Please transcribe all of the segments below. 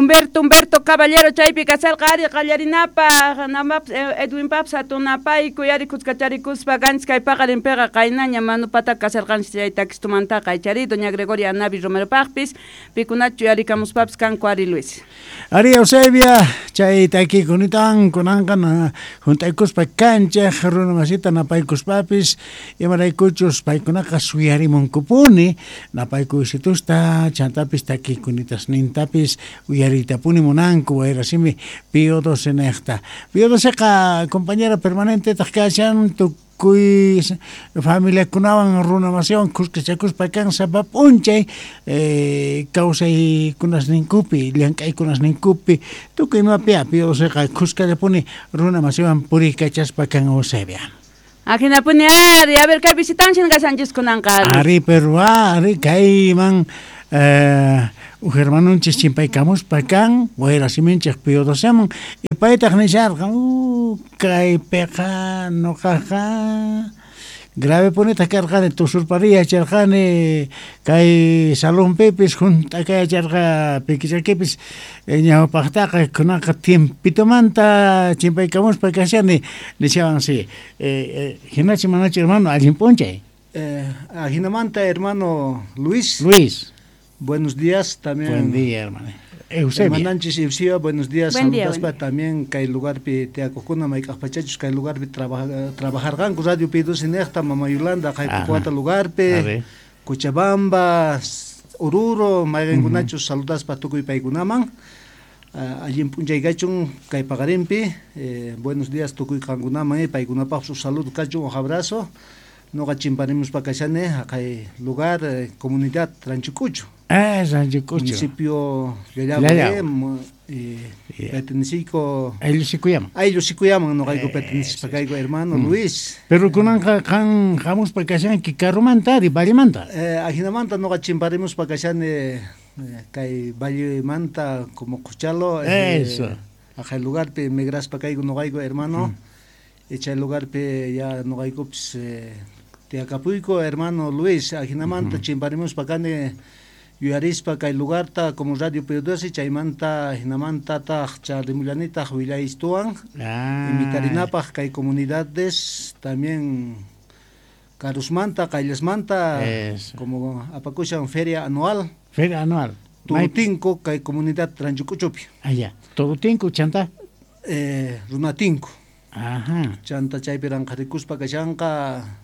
Humberto Caballero chaypi kasalqari qallarinapa namap Edwin Papsa tunapay kuyari kuskacharikuspa ganchis kay paqarinpiqa qaynaña manupata kasalqanchis chaytakistumanta qaychari doña Gregoria Anavi Romero Paqpis pikunachu yarikamuspapas kanku Ari Luis. Ari Eusebia chay takikunitan kunanqa juntaykuspa kanchaq runamasita napaykuspapis imaraykuchus paykunaqa suyarimunkupuni napaykuysitusta chantapis takikunitas nintapis uyaritapuni munanku wayrasimi Pío XII naqta. Pío XII compañera permanente taqkashan tukuy familia kunawan runamasion kuskachakuspa kan sabab unchay kawsay kunas ninkupi llank'ay kunas ninkupi tukuy mapia Pío XII kuskallapuni runamasion purikachaspa kan Eusebia. Akinapuni Ari, a ver kay visitanchin kasanchis kunanqa. Ari Perua, Ari kayman uhermanunchis chimpaykamuspa kan wayrasiminchik Pío XII ipaytaq nisharqa kaypiqa nuqaqa grave punita karqani tusurparía charqani kay salonpipis junt'akayacharqa pikichakipis ñawpaqtaqa kunaqa tiempitumanta chimpaykamuspa kashani nishawansi hinachi manachi hermano allin p'unchay Hinamanta hermano Luis. Buenos días también. Buen día, hermano. Eusebia. Mananchis Eusebia, buenos días. Buen día, Saludos también que el lugar pe te acojuna maikapachachos que el lugar pe trabajar con radio Pío XII nexta Mama Yolanda que cuatro lugar pe Cochabamba, Oruro, Mayengunachos saludas para tukuy paykunaman. Allí en Punjaygachun kay pagarimpi. Buenos días tukuy kangunaman paykunapaq su salud kachun un abrazo. No gachimparemos para Cachane, acá hay lugar, comunidad Ranchucucho. Ranchucucho. Municipio de pertenecido. Ellos sí cuidaban. No hay pertenecido para acá, hermano Luis. Pero con han jamos para Cachane que carromanta y valimanta. Ajinamanta no gachimparemos para Cachane, que valimanta como Cuchalo. Eso. Acá el lugar, pe megras para acá, no hay hermano. Echa el lugar, pe ya no hay pues. De Acapulco, hermano Luis, ajinamanta chimparemos pacane yuarispa kay lugar ta como radio Pío XII chaymanta ajinamanta ta charrimulanita huilaistuan invitarinapaj kay comunidades también Carusmanta, Cailesmanta, como apacuchan feria anual. Turutinco kay comunidad Ranchucuchupi. Allá. Turutinco chanta. Runatinco. Ajá. Chanta chaypiran qharikuspa kashanqa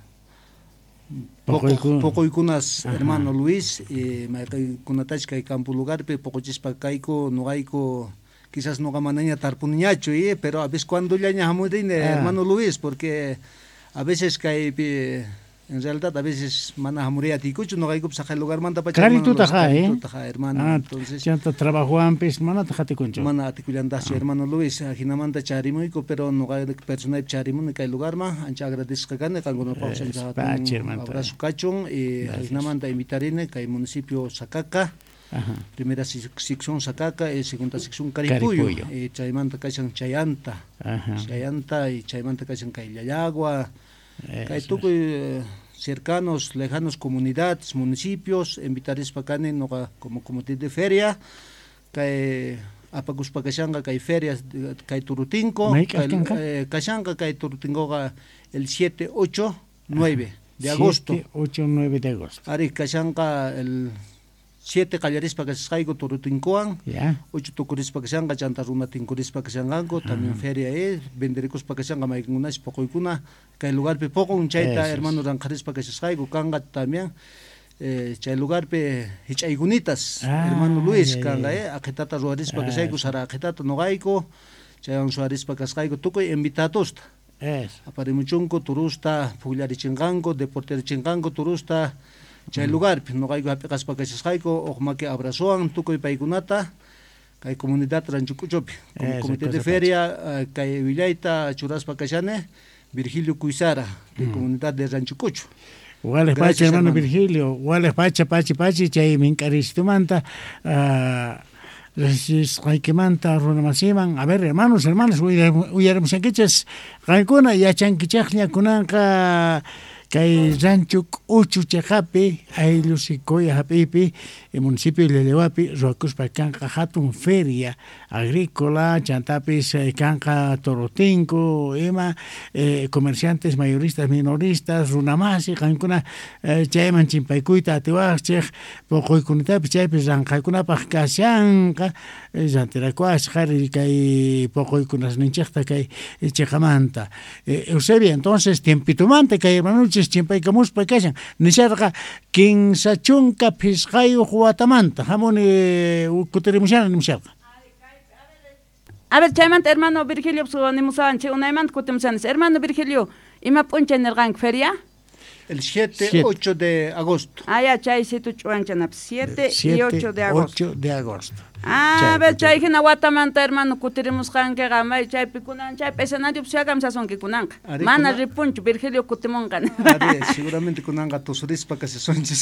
pocoykunas hermano Luis mayqaykunatash kay campo lugarpi poqochispa kayku nuqayku quizás nuqa manaña tarpuniñachu pero a veces cuando llaña hamudine hermano Luis porque a veces kaypi en realidad a veces mana hamuria tikuchu nuqayku saqa lugar manta pacha hermano hermano entonces chanta trabajo antes mana tajatikunchu mana atikullantachu hermano Luis ajinamanta charimuyku pero nuqa personal charimuni kay lugarman ancha agradezco kani kankuno pausan abrazo kachun ajinamanta invitarini kay municipio Sacaca. Primera sección Sacaca, segunda sección Caripuyo. Chaymanta kashan Chayanta y Chaymanta kashan kay Yayagua. Kay tukuy cercanos, lejanos comunidades, municipios, invitaris pakane como comité de feria, kay apakuspa kashanqa kay ferias kay Turutinco, kashanqa kay Turutinco el 7, 8, 9 de agosto. 7, 8, 9 de agosto. Ari kashanqa el 7 qallarispa kasqayku Turutincoan, 8 tukurispa kashanqa chanta runatinkurispa kashanqanku, también feria venderikuspa kashanqa maykunkunash poqoykuna kay lugarpi poco un chayta hermano ranqarispa kasqayku kanqa también chay lugarpi hich'aykunitas hermano Luis kanqa aqitata ruwarispa kasqayku sara aqitata nuqayku chaywan suwarispa kasqayku tukuy invitatosta aparimuchunku turusta pugllarichinqanku deporterichinqanku turusta chay lugarpi nuqayku hapiqaspa kasqayku uqmaki abrazowan tukuy paykunata kay comunidad Ranchucuchupi como comité de feria kay villayta churaspa kashane Virgilio Cuizara de comunidad de Ranchucucho. Wales pacha hermano Virgilio, wales pachi chay minkaristumanta Raikimanta runamasiman, a ver hermanos, uyaremos anquichas, raikuna yachanquichaqña kunanqa kay rancho uchu chajapi aylusikoya hapipi municipio de Lelewapi ruakuspa kanqa hatun feria agrícola chantapis kanqa Torotinco ima comerciantes mayoristas minoristas runamasi qankuna chayman chimpaykuyta atiwaqchej poqoykunitapi chaypis ranqaykunapaq kashanqa llantirakuash qari kay poqoykunasninchikta kay chiqamanta Eusebia entonces tiempitumanta kay hermanuchis chimpaykamuspa kashan nisharqa kinsa chunka pisqayu huatamanta hamuni kutirimushana nimusharqa A ver, chaymanta hermano Virgilio nimusawanchi unaymanta kutimsanis hermano Virgilio ima p'unchanirqanki feria El 7, 8 de agosto. Ya, chay 7 y 8 de agosto. 8 de agosto. A ver, chay hina watamanta hermano kutirimusqanki gamay chay pikunan chay escenario psiagam sasonki kunanqa. Mana ripunchu Virgilio kutimunqan. Seguramente kunanqa tusurispa kasi sonchis.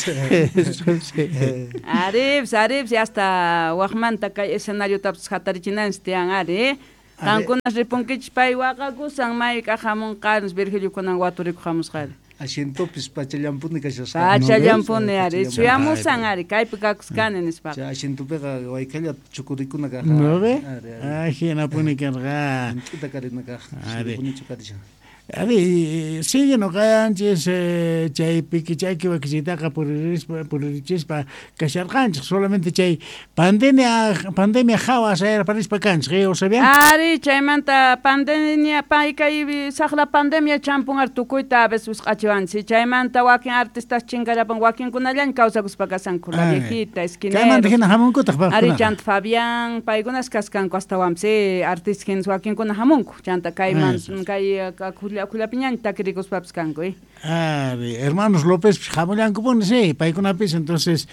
Aribs hasta waqmanta kay escenario taps hatarichinans tiyan ari. Kankunas ripunkichis pay waqakusan may kahamunqanos Virgilio kunan waturikuhamusqari. Ashintopis pachallampuni kashasqa. Pachallampuni ari, suyamusan ari, kaypi kakusqani nispa. Ashintopiqa waykalla chukurikuna kaqa. No ve? Hinapuni karqa. Kita karinaka. Ari. Ari, sigue no kayanchis chay pikichayki wakisitaqa puririchispa kasharqanchik solamente chay pandemia hawas parispa kanchik ¿sabía? Ari chaymanta pandemia paykay saqla pandemia champungar tukuyta a veces q'achiwansi chaymanta wakin artistas chingarapan wakinkunallaña kawsakuspa kasanku la viejita esquinero kaymanta hina hamunkutaq Ari chanta Fabián paykunas kaskanku hasta wamsi artistas wakinkuna hamunku chanta kayman kay Kulapiñan takirikuspapas kanku hermanos López jamullanku puni sí paykunapis entonces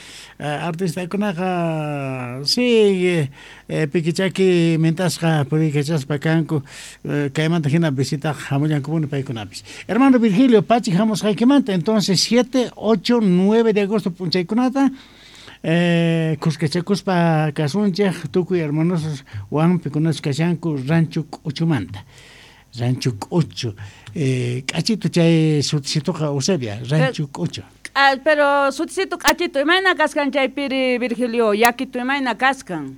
artistakunaqa sí pikichaki mentasqa purikachaspa kanku kaymanta hina visita jamullanku puni paykunapis hermano Virgilio pachi hamusqaykimanta entonces 7, 8, 9 de agosto punchaykunata kuskachakuspa kasunchej tukuy hermanos wan pikunas kashanku rancho uchumanta Rancho 8. Cachito chay sutisitoqa Eusebia, Rancho 8. Pero sutisito cachito, imayna kaskan chay piri Virgilio, yakito imayna kaskan.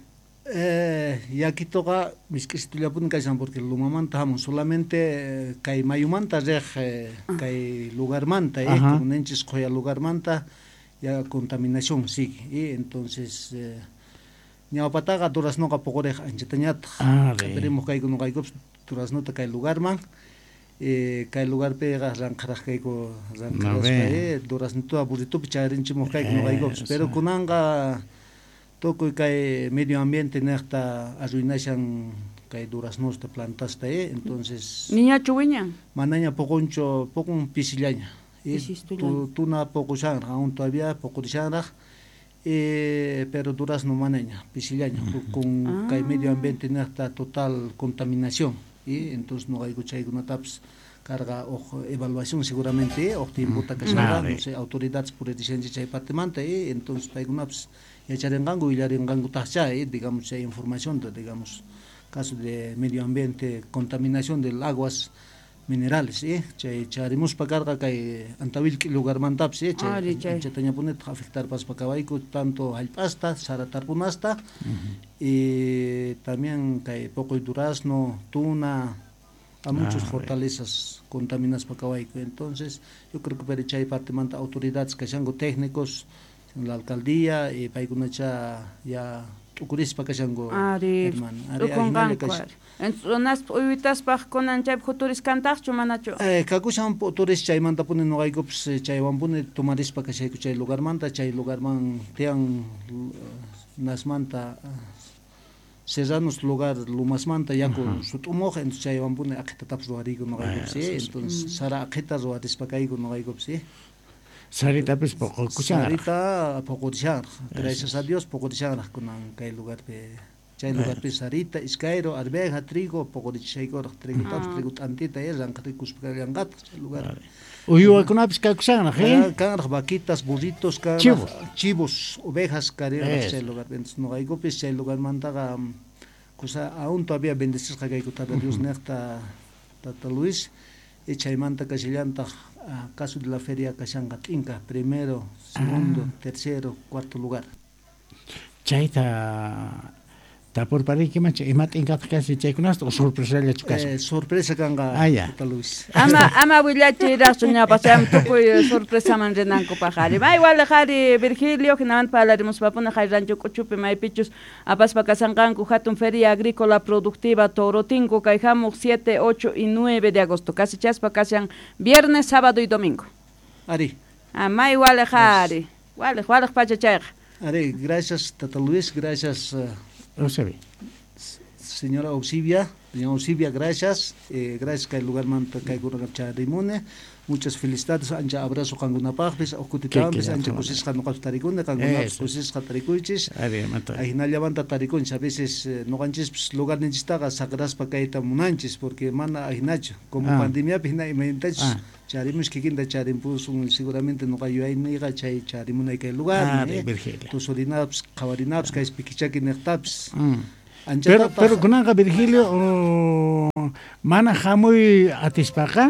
Yakitoqa misk'isitullapuni kashan porque lumamanta hamun solamente kay mayumanta riq kay lugarmanta como ninchis qoya lugarmanta ya contaminación sigue y entonces ñawpataqa Duraznoqa puquriq anchatañataq esperemos kaykunuqaykupas Duraznota kay lugarman kay lugarpiqa ranqaraqkayku ranqaraspa Duraznota burritupi chayrinchimuq kaykunuqaykupas pero kunanqa tukuy kay medio ambiente niqta arruinashan kay duraznosta plantasta entonces niñachu wiñan manaña puqunchu puqun pisillaña tuna puqushanraq aún todavía puqurishanraq pero durazno manaña pisillaña con kay medio ambiente niqta total contaminación entonces no hay chaykunatapas carga evaluación seguramente tiempo takashaga no sé autoridades por edición chay partemanta entonces paykunapas yacharinqanku willarinqanku taqcha digamos hay información digamos caso de medio ambiente contaminación del aguas minerales chay charimuspa carga kay antawilki lugarmantapas chaytañapunet afectarpas pakawayku tanto hallp'asta saratarpunasta y también kay poqoy durazno tuna a muchas fortalezas contaminadas pakawayku entonces yo creo que para chay partemanta autoridades kashanku técnicos en la alcaldía y paykunacha ya tukurispa kashanku hermano Entonces, uyitaspaq kunan chay futuris kantaqchu manachu kakushan futuris chaymanta puni nuqaykupas chaywanpuni tomarispa kashayku chay lugarmanta chay lugarman tiyan nasmanta serranos lugar lumasmanta yaku sut'umuq entonces chaywanpuni aqitatapas ruwariyku nuqaykupas entonces sara aqita ruwarispa kayku nuqaykupas Sarita pues puqurishanraq Sarita puqurishanraq gracias a Dios puqurishanraq kunan kay lugarpi chay lugarpi sarita iscairo arveja trigo puqurishaykura trigo t'antita ranqarikuspa yanqata chay lugar uyuwakunapis kaykushanraq kanraq vaquitas burritos chivos ovejas kariraq chay lugar entonces nuqaykupis chay lugarmantaqa kusa aún todavía bendecirqa kayku tata Dios niqta tata Luis chaymanta kashillantaq caso de la feria Kashanga Tinka, primero, segundo, tercero, cuarto lugar. Chaita por parir que mancha imat ingat casi chaykunas o sorpresa le chukas. Sorpresa kanga. Ya. Luis. Ama willachi rasuña pasam tukuy sorpresa man renanko pajari. May igual jari Virgilio que naman palaremos papuna jay rancho kuchupi may pichus apas pakasanganku hatun feria agrícola productiva Torotingo kaijamos 7, 8 y 9 de agosto. Casi chaspa casian viernes, sábado y domingo. Ari. May igual jari. Wale pachachayg. Ari, gracias Tata Luis, gracias señora Oxivia, gracias. Gracias que el lugar manta que rimone. Muchas felicidades, ancha abrazo kanguna pagpis, okutitambis, ancha kusis kanukas tarikun, kanguna kusis katarikuchis. Ahina levanta tarikun, a veces no ganchis lugar nenchistaga sagras pakaita munanchis, porque mana ahinacho, como pandemia pina imentas. Charimus que quinta charimpus seguramente no cayó ahí niga chay charimuna y que lugar. Tu solinaps, cavarinaps, que es piquichaki nectaps. Pero con anga Virgilio mana jamuy atispaca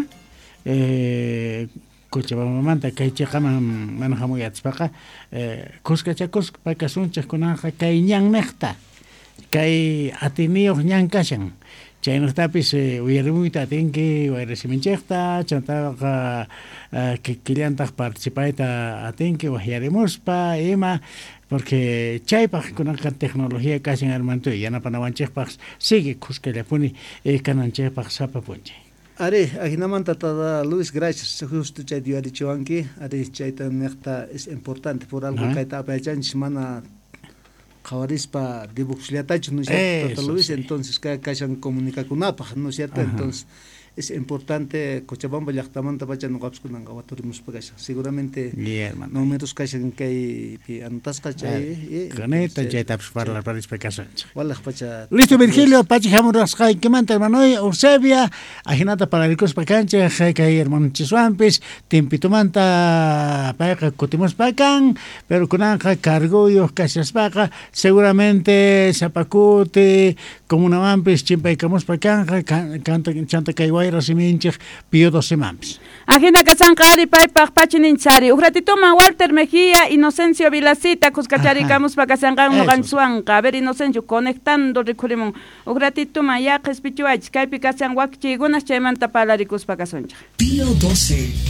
Cochabamba kay chaqama mana jamuy atispaca kuskachakos pakasunchas con anga kay ñan necta kay atinio ñan kashan chaynotapis uyarimuita atinki wayrasiminchikta chantaqa killantaq participayta atinki wajyarimuspa ima porque chaypaq kunaqa tecnología kashan armantu yanapanawanchikpaq sigue kuskallapuni kananchikpaq sapapunchi. Are, ahinamanta Tata Luis, gracias. Justo chay diarichiwanki, are chayta necta es importante por algo que está apayachanchis mana Jawarispa de Buxliatacho, ¿no es cierto? Tata Luis, entonces que hayan comunicacionapa, ¿no es cierto? Entonces es importante Cochabamba llaqtamanta pacha no capskunanga waturimus pagasha. Seguramente números que hayan que anotasqa chay caneta chay taps para la explicación. Wallah pacha. Listo Virgilio, pachi hamurasqa que manta hermano Eusebia, ajinata para ricos pacanche, que hermano Chiswampis, timpitumanta paca cotimos pacan, pero kunanja cargullos casas paca, seguramente Zapacute, como una mampis chimpaicamos pacanja, canta chanta kaiwa Rasiminchik Pío 12 Mampis. Ajina Casancari, Paipa, Pachininchari, Ugratitoma, Walter Mejía, Inocencio Vilacita, Cuscacharicamos para Casangan, Gansuanca, a ver Inocencio, conectando Ricurimon, Ugratitoma, Yaques Pichuach, Caipi Casan Wakchi, Gunas Chaimanta Palaricus Pacasoncha. Pío 12.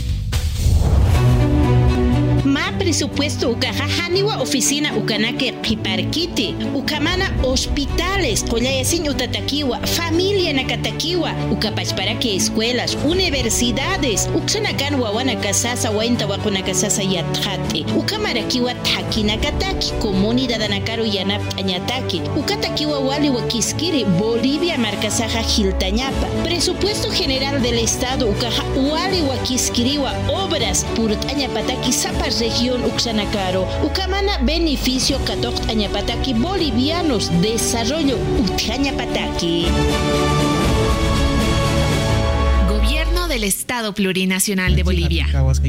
Ma presupuesto ukajahaniwa oficina ukanake qiparkiti ukamana hospitales qollayasin utatakiwa familia nakatakiwa ukapachparaki escuelas universidades uksanakan wawana kasasa wainta wakuna kasasa yatjati ukamarakiwa thakinakataki comunidad anakaru yanap añataki ukatakiwa wali wakiskiri Bolivia marcasaja Giltañapa presupuesto general del estado ukaja wali wakiskiriwa obras purtañapataki sapa región Uxanacaro, Ucamana beneficio Catok Añapataki bolivianos, desarrollo Uxañapataki. Gobierno del Estado Plurinacional de Bolivia.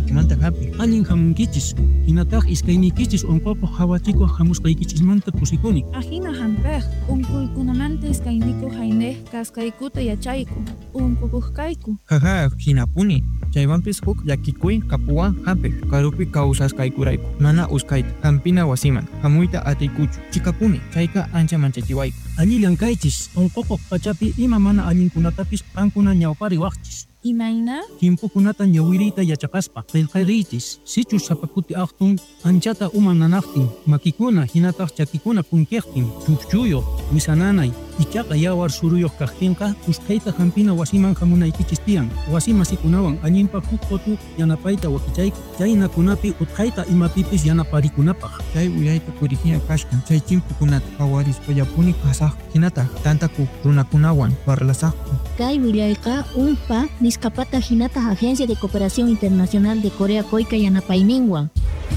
Hinataj iskaynikichis unquqa hawachiko hamusqaykichimanta pusikuni. Ajina hampej, unqukunamanta iskayniko haynej kaskaykuta yachayku, unqukuqkayku. Jaja, hinapuni. Chaywanpis huk yakikuy kapuwan hampej, karupi kawsasqaykurayku. Mana uskayta, hampina wasiman, hamuyta atiykuchu. Chikapuni, chayka ancha manchachiwayku. Allillankaychis, unquqa pachapi ima mana allinkunatapis qankuna ñawpariwaqchis. Imayna? Timpukunata ñawiriyta yachaqaspa, qillqariychis, sichus sapakuti aqtun, anchata umananaqtin, makikuna, hinataq chakikuna kunkiqtin, chukchuyo, wisananay, ichaqa yawar suruyuq kaqtinqa, uskayta hampina wasiman hamunaykichis tiyan, wasimasiikunawan allinpa huk qotu yanapayta wakichayku, chaynakunapi utqayta imapipis yanaparikunapaq. Chay uyayta purijiya kashkan, chay chimpukunata qawarispa yapuni kasaq, hinataq tantaku runakunawan parlasaqku. Kay willayqa unpa Niscapata Hinata Agencia de Cooperación Internacional de Corea Coica yanapayninwan.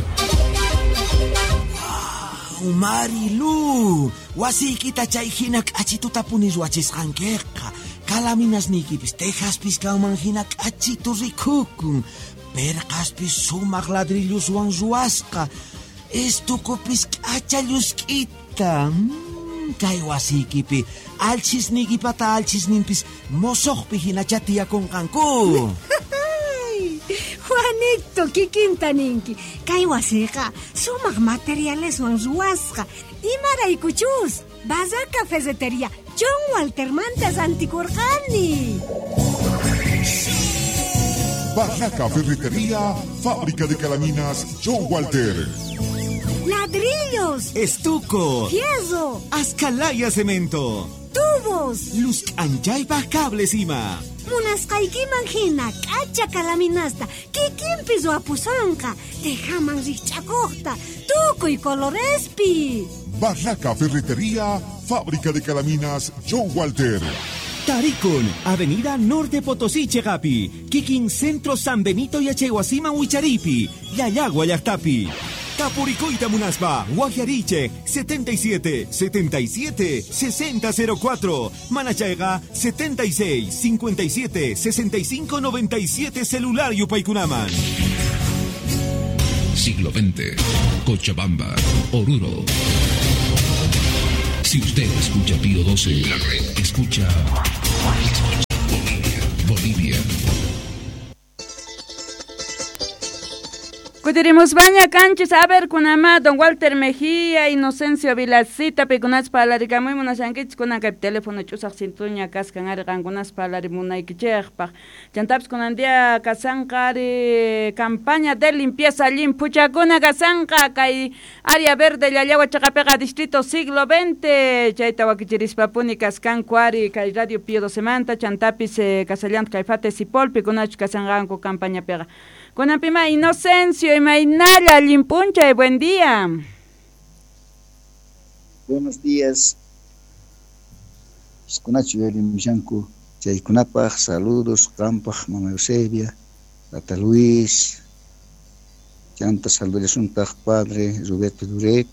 Marilu, wasikita chay hinak achituta punis wachisqankiqa. Kalaminas nikipis tejaspis kauman hinak achitu rikukun. Perqaspis sumaq ladrilluswan ruwasqa. Estukupis k'achallusk'ita. Kay wasikipi alchisnikipata alchisninpis mosoqpi hina chatiyakunqanku. Juanito, kikintaninki. Kay wasiqa, sumaq materiales ruwasqa. Imaraykuchus, Bazar Cafetería, John Walter Mantas Anticorjani. Barraca Ferretería, fábrica de calaminas John Walter. Ladrillos, estuco, fierro, ascalaya cemento, tubos, luz anchaypa cables ima. Munasqaykiman hina k'acha kalaminasta kikinpis wapusanqa tejaman riqch'akuqta tukuy colorespi. Barraca Ferretería, fábrica de calaminas John Walter. Taricon, Avenida Norte Potosí Chegapi, Kikin Centro San Benito y Achehuasima Huicharipi, Yayagua Yartapi. Tapuricoita Munaspa, Guajariche, 77 77 6004, Manachaiga, 76 57 65 97 celular Yupaykunaman. Siglo XX, Cochabamba, Oruro. Si usted escucha Pío 12, la red escucha Bolivia. Cudiremos baña canchis, a ver, kunama, don Walter Mejía, Inocencio Vilacita, pecunas palaricamuy, monashanquich, con el teléfono chusak sintuña, cascan arigangunas palarimuna y quichepach. Chantaps con andía casancari, campaña de limpieza limpuchacuna casanca, cay área verde, Yayagua Chacapega, distrito siglo XX, Chaitahuaquichiris Papuni, cascan cuari, cay radio Pío 12 Manta, Chantapis, Casallant, Caifate, Sipol, pecunach, casanganco, campaña pega. Con Apima Inocencio y Mainala Limpuncha, buen día. Buenos días. Escunacho Mishanku, Chaykunapaj, saludos, Campaj, Mama Eusebia, Tata Luis, Chanta saludos un padre, Roberto Durek,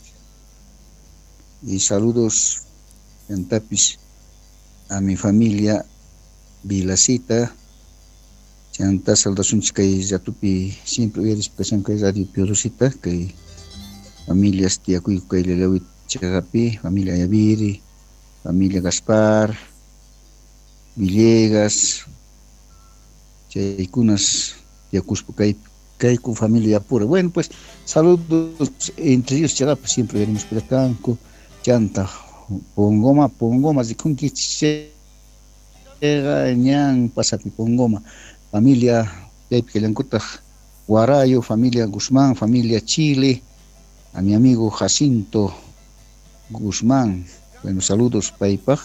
y saludos en Tapis a mi familia Vilacita. Chanta saldasun kay Yatupi siempre eres presente kay Radio Piorosita kay familias tiakuy kay Lelawit Chagapi, familia Yaviri, familia Gaspar, Villegas, Chaykunas tiakuspo kay con familia pura. Bueno, pues saludos entre ellos Chagapi siempre venimos por acá, Chanta Pongoma de Kunki Chega Ñan Pasapi Pongoma. Familia Paipiquelancuta Guarayo, familia Guzmán, familia Chile, a mi amigo Jacinto Guzmán. Bueno, saludos Paipaj.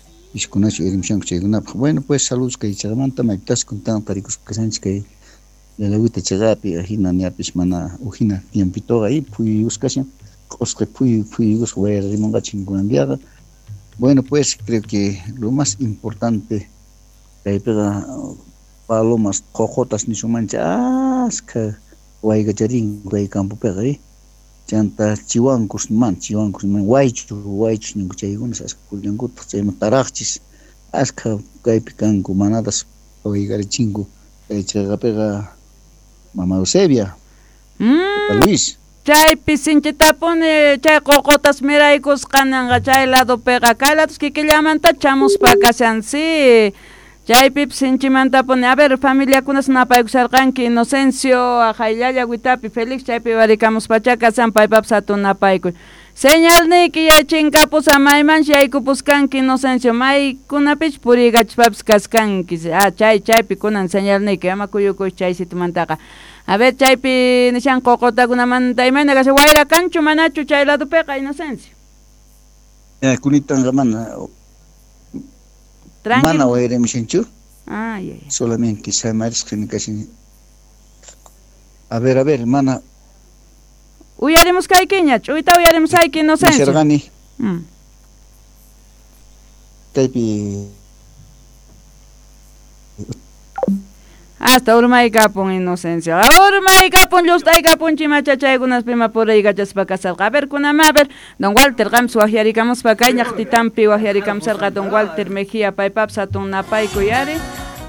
Bueno, pues saludos que Chagamanta, Maitas con tan taricos que Sánchez que la lagüita Chagapi, Ajina Niapis Mana, Ujina, Tiempito ahí, Puy Uscasian, Osque Puy Usque, Rimonga Chingunandiaga. Bueno, pues creo que lo más importante que pega palomas, cojotas ni su mancha, asca, guaygacharín, guaycampo pegari, chanta chihuancos, guaychu, ni cuchaygunas, asca, culiangutas, tarachis, asca, gaipicanco, manadas, guaygarichingo, pega, Mama Eusebia, Luis. Chay pisinchita pone, chay cocotas miraicos, cananga, chay lado pega, calatos que llaman tachamos para que sean sí. Chay pip sinchimanta pone, a ver, familia kunas napaykusarqanki, Inocencio, Ajaylaya, Huitapi, Félix, chaypi varicamos pachaca, Sampay papsato napaykuy. Señal niki yachinkapus amayman yaykupuskanki, Inocencio, may kunapich purigachpaps kaskanki. Chaypi kunan señal niki, ama kuyukuy chay situmantaqa. A ver, chaypi nishan cocotakunamanta imayna kasi wayra kanchu manachu chay lado peka, Inocencio. Kunitan ramana. Tranquilo. Mana oire mishenchu. Ay. Solamente quizá más que casi. A ver, mana. Uyaremos kaykiña, uyta uyaremos kayki Inocencio. Sergani. Kaypi. Hasta urmay kapun Inocencio. Urmay kapun llustay kapun chimachachaykunas pima por ahí gachas pa casarqa. A ver, kunama, a ver, don Walter Gams wajiarikamos pa kay ñaqtitampi wajiarikamsarqa don Walter Mejía paypap satun napay kuyari.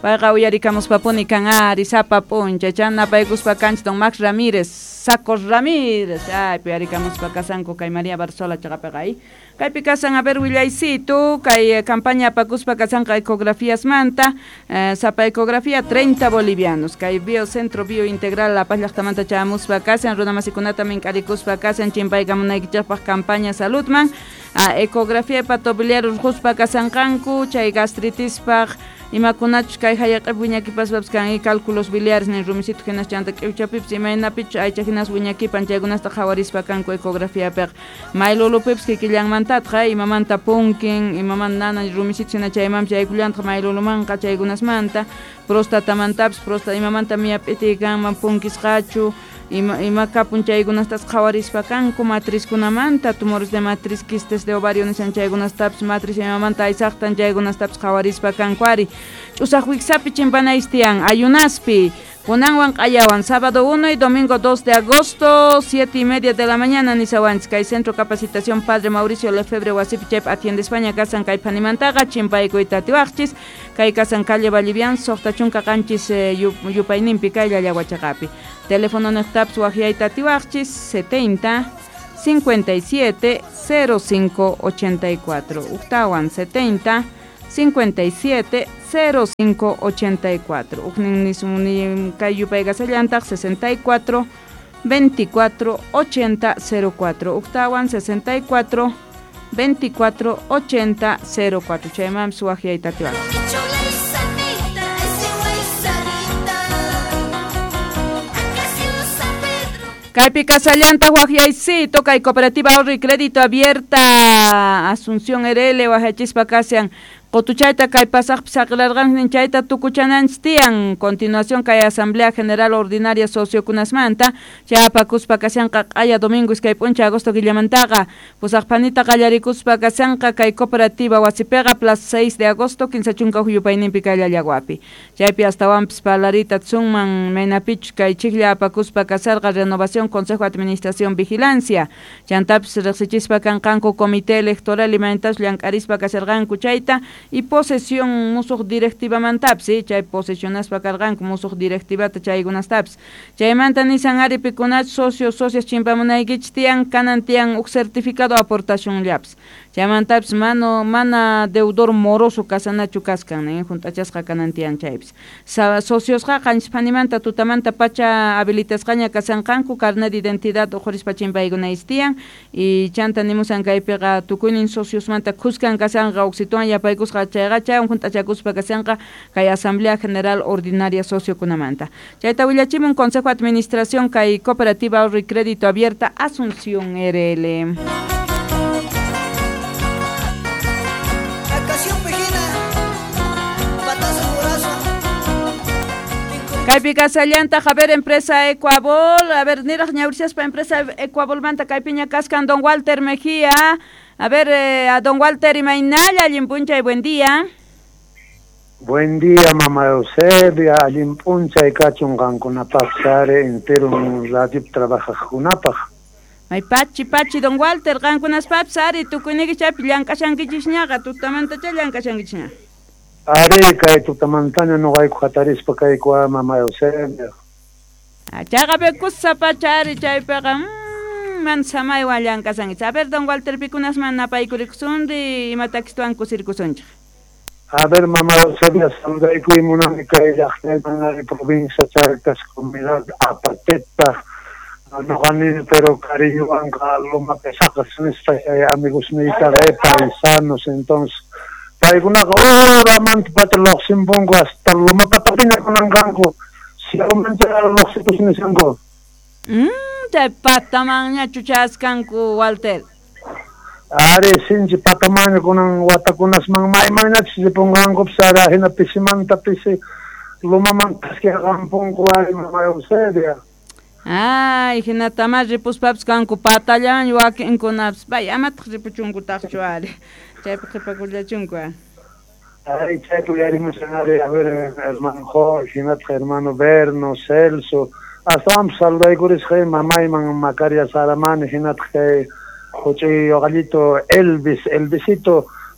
Payqa uyarikamuspapuni kan Arisapa puncha chana paykuspa kanch don Max Ramírez Sacos Ramírez uyarikamuspa kasanku kay María Barzola chaqapaqay kaypi kasan a ver willaysitu kay campaña pakuspa kasanqa ecografías manta sapa ecografía 30 bolivianos kay biocentro biointegral la paz llaqtamanta chamuspa kasan runamasikunata mink'arikuspa kasan chimpayqa munaykichaqpaq campaña saludman ecografía hepatobiliar urquspa kasanqanku chay gastritispaq imakunachus kay hayaqip wiñakipaspapas kan cálculos biliares nin rumisito hinas chanta k'uchapipas imaynapich aycha hinas wiñakipan chaykunasta qawarispa kanku ecografiapiq maylulupipas kikillanmantatqa imamanta punkin imamanta nana rumisito hina chaymanpas yaykullantaq maylulumanqa chaykunasmanta prostatamantapas imamanta miyap'iti kanman punkisqachu ima kapun chaykunastas qawarispa kanku matrizkunamanta tumores de matriz quistes de ovario nisan chaykunastapas matriz imamanta aysaqtan chaykunastapas qawarispa kanku ari ch'usaq wiksapi chimpanaystian ayunaspi kunanwan q'ayawan sábado 1 y domingo 2 de agosto 7:30 de la mañana nisawanchis kay Centro Capacitación Padre Mauricio Lefebvre wasipi chaypi atiende España kasan kay panimantaqa chimpaykuita tiwaqchis kay kasan calle Vallivian soqta chunka qanchis yupayninpi kay llallawachaqapi teléfono neqtapas waqyayta tiwaqchis 70 57 05 84 uktawan 70 57 05 84 uknin kay yupayqa sallantaq 64 24 80 04 uktawan 64 24 80 04 chaymanpas waqyayta tiwaqchis Kaypi kasallanta waqyaysitu kay cooperativa ahorro y crédito abierta Asunción RL waqyachispa kasyan Qotuchayta kay pasaq saqlarqannin chayta tukuchananchis tiyan continuación kay Asamblea General Ordinaria Sociokunasmanta chapakuspa kasyanqa q'aya domingo kay p'uncha agosto killamantaqa pusaqpanita qallarikuspa kasyanqa kay cooperativa wasipiqa plus 6 de agosto 15 chunka yupayninpi kay llallawapi chaypi astawanpis palarita tsunman maynapich kay chiklla apakuspa kasarqa renovación Consejo de Administración Vigilancia chantapis riqsichispa kanqanku Comité Electoral imantas llank'arispa kasarqanku chayta y posesión musuq directiva mantapsi chay posesionaspa karqanku musuq directivata chaykunastapas chaymanta nisan aripikunach socios chimpamunaykichis tiyan kanan tiyan uk certificado aportación llaps chaymantapis mana deudor moroso kasanachu kaskan juntachasqa kanan tiyan chaypis sociosqa qanchis tutamanta pacha habilitasqaña kasanqanku carnet de identidad uqurispa chimpaykunayis tiyan y chanta nimusan kaypiqa tukuynin sociosmanta quskan kasanqa uksituwan yapaykus chayqa juntachakuspa kasanqa kay Asamblea General Ordinaria Sociokunamanta chayta willachimun Consejo de Administración kay Cooperativa Ahorro y Crédito Abierta Asunción RL Kaypi kasallanta Javier Empresa Ecuabol a ver niraq ñawrisaspa Empresa Ecuabol manta kaypiña kaskan don Walter Mejía a ver, a don Walter Imaynalla, Allimpuncha y buen día. Buen día, mamá Eusebia, Allimpuncha y Cachungankunapaq, sare entero radio trabaja junapaq. May pachi, don Walter, gankunaspap sare, tukuniki chapi llank'ashankichisñaqa, tutamanta chay llank'ashankichisña. Are, kay tutamantaña nuqayku hatarispa kayku mamá Eusebia. Chaqa pekusa pachari chaypiqa, man samay wallankasanchis. A ver, don Walter pikunas man napaykurikusundri imatakistuanku sirkusunchik. A ver, mamá Eusebia, saludayku imunami kay llaqtaymanari provincia Charcas, comunidad Apateta, noqanini pero cariñuwanqa luma pesaqas amigos militares paisanos, entonces paykunaqa uramanta pata lluqsinpunku hasta luma patapina kunanqanku siyaumanta lluqsikusnisanku. Chay patamaña chuchaskanku Walter. Are sinchi patamaña kunan watakunasman maymanachis ripunqanku sara hina pisimanta pisi lumamantas kiaqanpunku ari mamá Eusebia. Ay, hinatamas ripuspapas kanku patallaman wakinkunapas bay amataq ripuchunkutaqchu ari chaypi qipakullachunku. Ay, chaypi uyarimushanari a ver hermano Jorge, hinataq hermano Berno, Celso, hasta vamos saludaykurisqa mamayman Macaria Saramani, hinataq huchay yoqallito Elvisito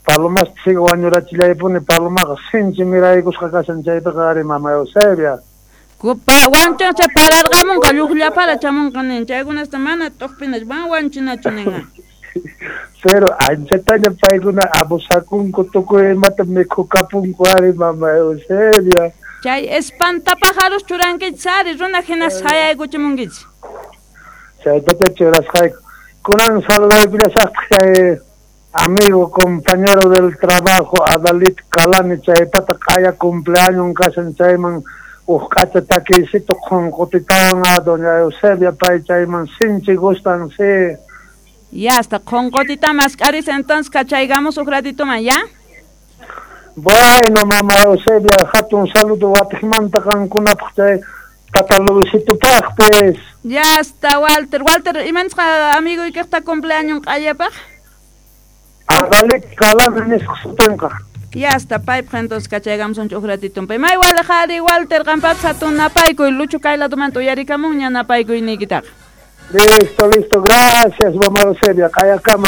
Palomas sigo añorachilla pone palomaga sinchi mira kusqa kasan chayta qari mama Eusebia. Kupa wancha cha pararqamun qalluqlla para chamunqanin chaykunas tamana tuqpinas van wanchinachuninga. Pero anchataña paykuna abusakunku tukuy imata mikhukapunku ari mama Eusebia. Chay espantapájaros churankichis sari runa hina sayaykuchimunkichis. Chaytata churasqayku. Kunan saludaypillasaqta amigo, compañero del trabajo, Adalit Kalani, chaypata kaya cumpleaños kasan chayman usqacha taquisito con cotitawan a doña Eusebia pay chayman sinchi gustan sí. Ya hasta con cotita mascaris entonces cachaigamos un ratito más, ¿ya? Bueno, mamá Eusebia, un saludo Guatemanta cankunapaq chay pataluvisito paq pues. Ya está Walter, imensa amigo y que está cumpleaños ayapaq. Adalit Kalani nisqsutunqa. Ya está, pay, entonces cachaigamos un ratito. May Walajari, Walter, Gampap, Satuna, Paico, y Lucho Kaila Tomanto, Yarikamuña, Napaico y Nikitak. Listo, gracias, mamá Eusebia, Kayakama,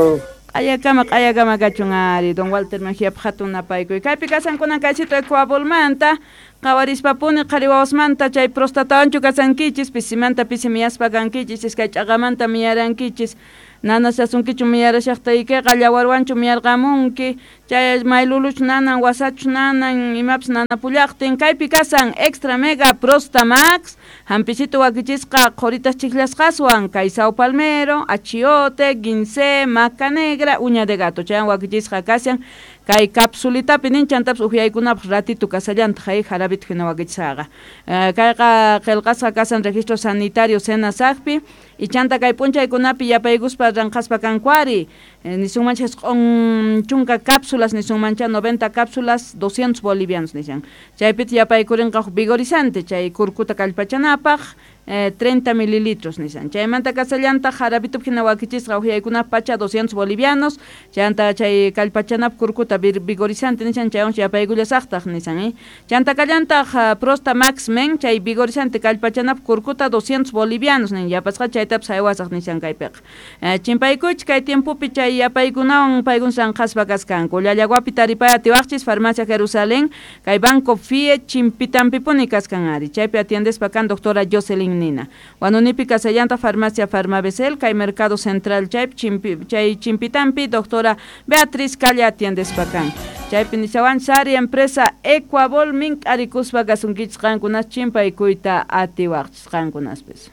Gachungari, don Walter Mejía, Hatuna, Paico, y Kaipicasan con un casito de Coabolmanta, Kawarispa-puni, Kariwaosmanta, Chay Prostataanchu, Casanquichis, Pisimanta, Pisimiaspa, Ganquichis, Escachagamanta, Miaranquichis, Nana sasunkichu miyarashaqtayki qallawarwanchu miyarqamunki chay mayluluch nanan wasachu nanan imaps nanapullaqtin kaypi kasan extra mega prosta max hampisito wakichisqa qhoritas chiklasqaswan kay Sao Palmero, achiote, gince, maca negra, uña de gato chay wakichisqa kasan kay capsulitapi ninchantaps ujiaykunapaq ratitu kasallanta kay jarabit hina wakichisqa kayqa qillqasqa kasan registro sanitario Senasaqpi y chanta kay punchaykunapi yapayguspa ranqaspa kankuari nisunmanchas chunka cápsulas nisunmancha 90 cápsulas 200 bolivianos nishan chaypit yapaykurinqa vigorizante chay kurkuta kallpachanapaq 30 mililitros nisan chaymanta kasallanta jarabitup hina wakichisqa ujiaykuna pacha 200 bolivianos chanta chay kallpachanap kurkuta vigorizante nisan chaywan yapaykullasaqtaq nisan chanta kallantaq prosta max men chay vigorizante kallpachanap kurkuta 200 bolivianos nin yapasqa chaytapas haywasaq nisan kaypiq chimpaykuch kay tiempopi chay yapaykunawan paygun sanqaspa kaskanku llallaguapi taripay atiwaqchis farmacia Jerusalén kay banco FIE chimpitanpipuni kaskanari chaypi atiendespa kan doctora Jocelyn Nina wanunipi kasallanta farmacia Farmabesel kay mercado central chay chimpitanpi doctora Beatriz Calle atiendespa kan chaypi nishawan sari empresa Ecuabol mink arikuspa kasunkichis kankunas chimpaykuyta atiwaqchis kankunaspis.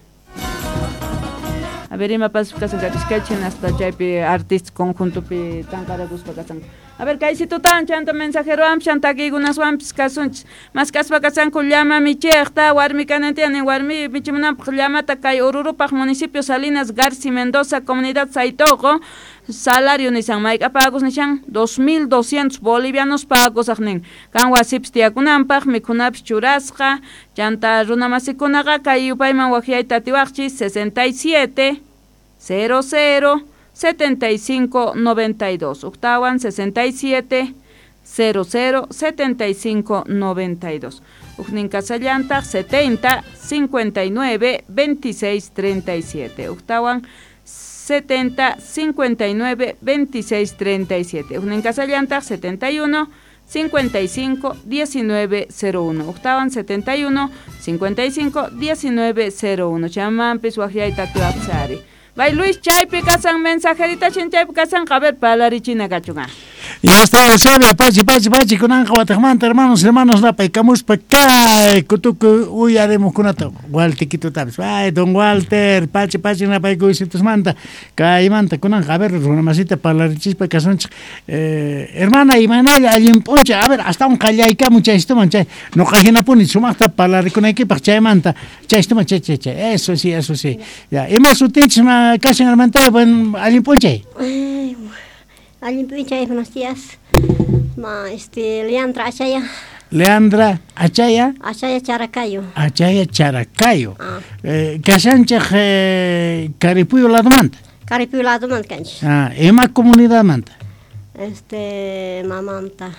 A ver, ima paso kasan kapiskechen hasta chaypi artist conjuntopi tankaraguspa kasan. A ver, kaysito tan chanta mensajero am chantaquigunas wampis kasunchis. Mas kaspa kasanku llama michekta warmi kanantianin warmi michimunapaq llamata kay Ururupaq municipio Salinas Garci Mendoza comunidad Saitoqo salario nisan mayqa pagos nishan 2.200 bolivianos pagos aqnin kan wasips tiyakunanpaq mikhunapis churasqa chanta runamasikunaqa kay yupayman wakyayta atiwaqchis 67 00 75 92 uktawan 67 00 75 92 uknin kasallantaq 70 59 26 37 uktawan 70 59 26 37 uknin kasallantaq 71 55 19 01 uktawan 71 55 19 01 chamampis wakyayta atiwaqsari. Vai Luis chaypi kasan mensajerita chaypi kasan qaber palarichina kachunga. Ya está, Eusebia, pachi, kunanqa watakmanta, hermanos, napay, kamuspa kay, kutuku uyaremos kunata, Waltiquito tabis, ay, don Walter, pachi, napay, kuisitusmanta, kaymanta, kunanqa, a ver, runamasita, palarichispa, kasunchik, hermana, imanalla, allimpuncha, a ver, hasta un kallaykamu, chaystuman, chay, no kajinapuni, sumaqta, palarikunaykipak, chaymanta, chaystuman, chay, eso sí, ya, hemos utilizado, kasan, hermanta, allimpunchay. Allimpunchay, buenos días. Leandra Achaya. Leandra Achaya. Achaya Characayo. Achaya Characayo. Kasanchik Caripuyo Ladumanta. Caripuyo Ladumanta kanch. Ema comunidad manta. Mamanta.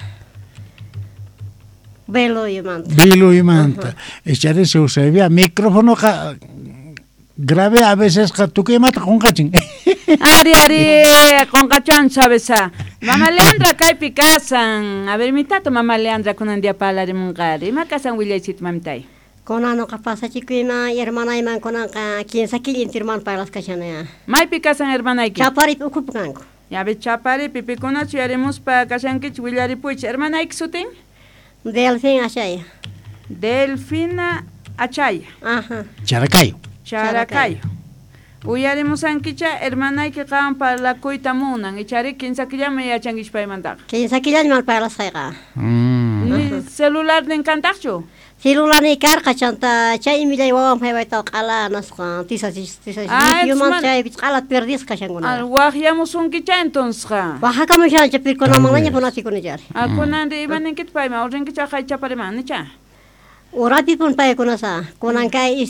Belo y manta. Echarese Eusebia, micrófono grave a veces tú que mata con cachín. Ari, con cachán, sabes. Mamá Leandra, cae picasan. A ver, mi tato, mamá Leandra, con un día para la mungari. Y me casan, Williamsit, mamtay. Con ano kapasa chiquina, hermana y man con quien saquilin tirman para las cachanea. Mai picasan, hermana y Chapari, ucupanco. Ya ves, chapari, pipicona, si haremos para casanquich, William Puch, hermana y sutin. Delfín Achaya. Delfina Achaya. Ajá. Characayo. Uyaremos anquicha, hermana y que cagan para la coita munan. Y chari, quien saquilla me ya changuich para mandar. Quien saquilla mal para la saiga. Ni celular de encantacho. Celular ni carga chanta, chay mi lay wawam hay baita qala nasqa tisa human chay qala perdis kashanguna. Al wahyamos un quicha entonces. Waha kamo sha chapir kono manganya ponati kono jar. Kunan de iban en kit pai ma oren quicha hay chapare man cha. Orati pun pai kono sa, konan kai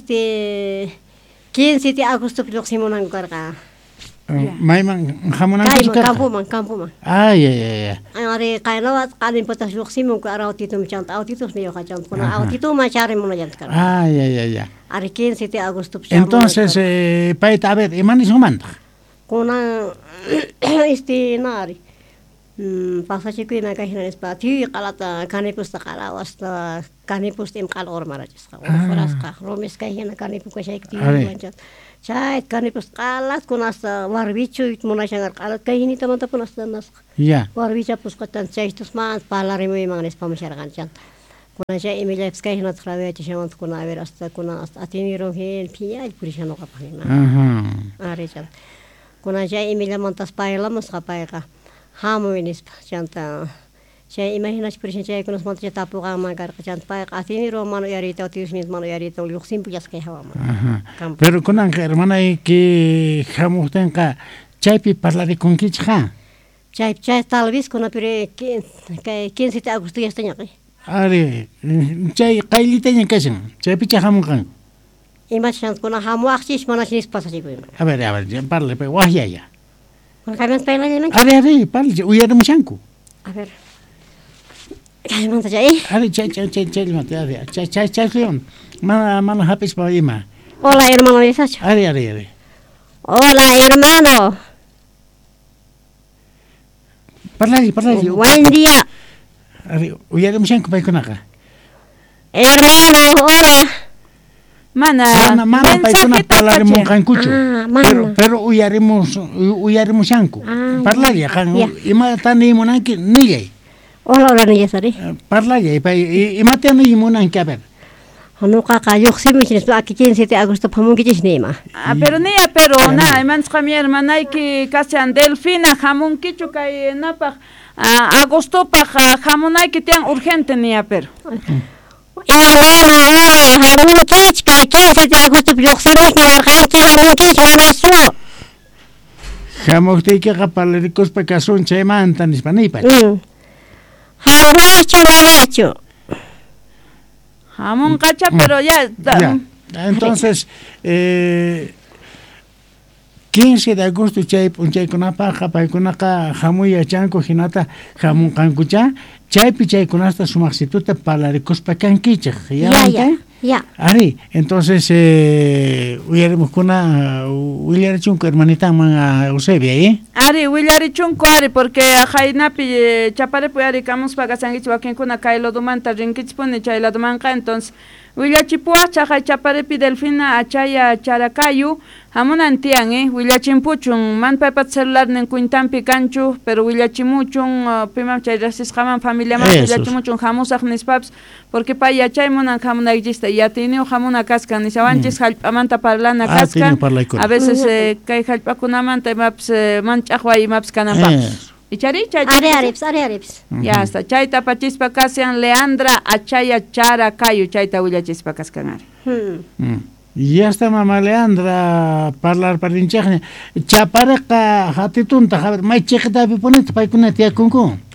15 de agosto próximo nan carga. Maiman jamonan kampuman. Ya. Ari kainawat kalin potas próximo ko autito mchant autitos me yo chant kono autito ma chare mono jant kar. Ya. Ari 15 de agosto. Entonces paita a ver, imani sumanda. Kona nari. Pasa chico y me cae en el espacio, calata, canipus takala, hasta canipus tim calor marajas. Frasca, romes cae en la canipus que shake tiu. Chay canipus calas con hasta barbicho y monachangar calas cae ni tamanta pun hasta nas. Ya. Barbicha pues katan chestos más palare muy manganes pamushargan chan. Kuna chay emileps cae na trabe chishamant kuna ver hasta kuna hasta atiniro hen pia y purishano kapani. Are chan. Kuna chay emilemantas paela mas kapaiga. Hamuinis chanta. Chay imaginas por ejemplo chay conos montes tapu gama gar chanta pa atini ro mano yarita tius mis mano yarita lu simple ya que hawa. Pero con anga hermana que hamu tenga chaypi parlare con kichha. Chay tal vez con apure que 15 de agosto ya está aquí. Are chay qaili teñen kasen. Chay picha hamu kan. Imaginas con hamu axis manachinis pasa chico. A ver, parle pe wahya. Con cambios para la noche. Are, parle, uyar muchanku. A ver. ¿Qué monta chay? Are, chay, mate, chay, león. Mano hapis pa ima. Hola, hermano, ¿estás? Are. Hola, hermano. Parlali. Buen día. Are, uyar muchanku pa kunaka. Hermano, hola. Mana paikuna parlare monkankuchu. Pero uyaremos shanku. Parlale kan ima tani monanki niyai. Hola niya sari. Parlale ima tani monanki a ver. Ano kakayok si Michines pa aquí 15 de agosto pamunkichis nima. Pero na imans kami hermana que casi Delfina jamunkichu kay napa agosto pa jamunay que tian urgente niya pero. Hamun kich kay 15 de agosto próximo ni arganti hamun kich wanasu. Hamokte que kapalerikos pa kasun chaymantan hispanipa. Hamun Hamun cacha pero ya. Entonces 15 de agosto chay kunapa paikuna hamuya chanko hinata hamun kankucha chay kunasta sumaxituta palarikos pa kankicha. Ya. Ari, entonces uyaremos kuna Willarchunko hermanita man Eusebia, Ari Willarchunko ari porque jainapi chapare puyari kamus pagasangi chuakin kuna kailo dumanta rinkichpone chayla dumanka entonces Willachipua chaja chapare pi Delfina achaya charakayu hamunantian Willachimpuchun man pepat celular nen kuintampi kanchu pero Willachimuchun pimam chayrasis jaman familia man Willachimuchun jamusaj nispaps porque pa yachay monan jamuna existe ya tiene jamuna casca ni sabanches jalpamanta parlana casca a veces kay jalpakunamanta maps manchajwa y maps kanampaps Ichari Arepes. Ya está. Chaita pachispa kasian Leandra achaya chara kayu chaita huya chispa kaskanari. Ya está mamá Leandra parlar parinchajne. Chapareca hatitunta haber mai chekta biponet paikuna tia kunku.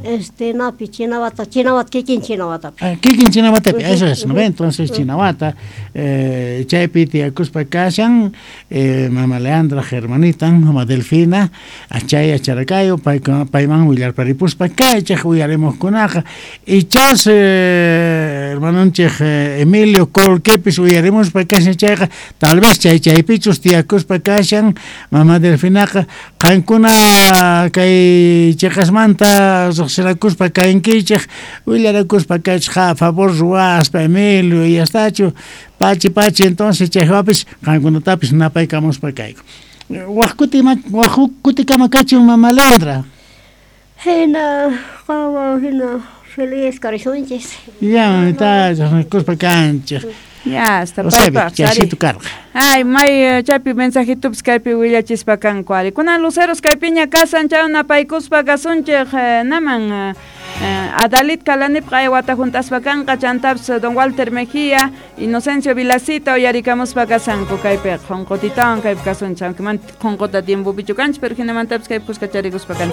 Napi, Chinawata, Kikin Chinawata. Kikin Chinawata, eso es, ¿no ve? Entonces Chinawata, Chaypiti Acuspa Kashan, Mama Leandra Germanita, Mama Delfina, Achaya Characayo, Paiman Willar Paripuspa Kaya, Huyaremos Kunaja, y Chas, hermano Emilio Col Kepis, Huyaremos Pacasha Chaja, tal vez Chaypichus, Tiacuspa Kashan, Mama Delfina, Cancuna, Kay Checasmanta, Seracuspa Cainquichej, Willaracuspa Cachja, favor Ruaspa, Emilio, y hasta Pachi, entonces Chejopis, Cancuna Tapis, Napaicamos Pacaico. Wajukuti Camacachio, Mama Leandra. Hena, feliz Carizonches. Ya, está, Cuspa Cancha. Ya, está papá. Ya sí tu carga. Ay, may chapi mensajito Skype Willia Chispacan cuali. Kuna luceros Skypiña casan chauna paicuspa gasunche naman Adalit Kalanip Kayawata juntas pacanca chantaps Don Walter Mejía, Inocencio Vilacita o yaricamos pacasanco Kaipe, Joncotitán, Kaip Casun Chancaman, Joncota tiempo bichucanch, pero que no mantaps Kaipus Cacharicus Pacan.